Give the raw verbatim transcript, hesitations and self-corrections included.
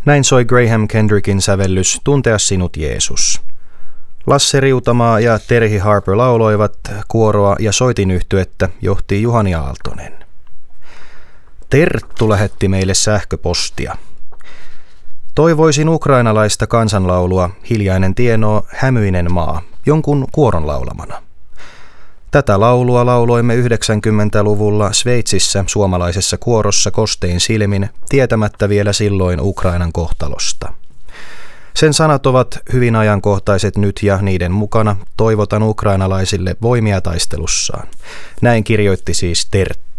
Näin soi Graham Kendrickin sävellys Tuntea sinut Jeesus. Lasse Riutamaa ja Terhi Harper lauloivat, kuoroa ja soitinyhtyettä johti Juhani Aaltonen. Terttu lähetti meille sähköpostia. Toivoisin ukrainalaista kansanlaulua Hiljainen tienoo, hämyinen maa, jonkun kuoron laulamana. Tätä laulua lauloimme yhdeksänkymmentäluvulla Sveitsissä suomalaisessa kuorossa kostein silmin, tietämättä vielä silloin Ukrainan kohtalosta. Sen sanat ovat hyvin ajankohtaiset nyt ja niiden mukana toivotan ukrainalaisille voimia taistelussaan. Näin kirjoitti siis Terttu.